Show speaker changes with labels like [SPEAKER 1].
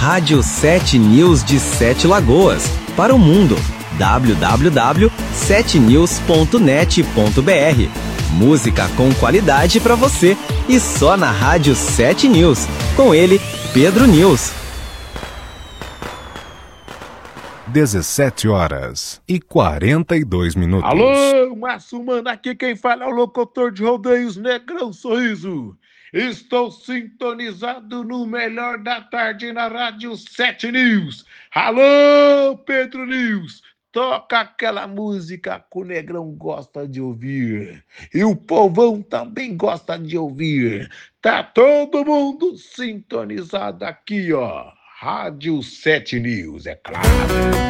[SPEAKER 1] Rádio 7 News de Sete Lagoas, para o mundo. www.7news.net.br. Música com qualidade para você e só na Rádio 7 News. Com ele, Pedro News.
[SPEAKER 2] 17h42.
[SPEAKER 3] Alô, Márcio Mano, aqui quem fala é o locutor de rodeios Negrão Sorriso. Estou sintonizado no melhor da tarde na Rádio 7 News. Alô, Pedro News, toca aquela música que o Negrão gosta de ouvir. E o povão também gosta de ouvir. Tá todo mundo sintonizado aqui, ó. Rádio 7 News, é claro.